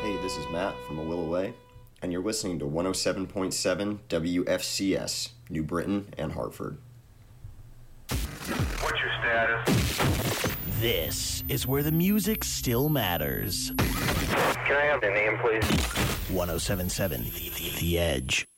Hey, this is Matt from A Will Away, and you're listening to 107.7 WFCS, New Britain and Hartford. What's your status? This is where the music still matters. Can I have the name, please? 107.7 The Edge.